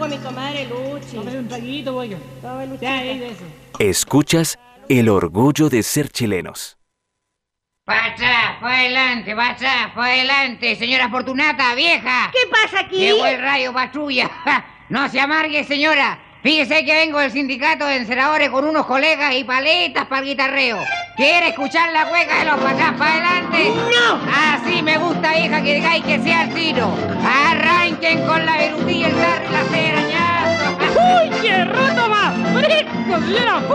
agua a mi comadre Luchi. Tómale un traguito, pollo. Tome, Luchita. Ya, ahí de eso. Escuchas el orgullo de ser chilenos. Pa' atrás, pa' adelante, pa' atrás, pa' adelante, señora Fortunata, vieja. ¿Qué pasa aquí? Llegó el rayo patrulla. No se amargue, señora. Fíjese que vengo del sindicato de enceradores con unos colegas y paletas para el guitarreo. ¿Quiere escuchar la cueca de los pa' atrás, pa' adelante? ¡No! Así me gusta, hija, que digáis que sea el tiro. Arranquen con la virutilla, el tarro y la cera, ñazo. ¡Uy, qué rato más fresco, señora!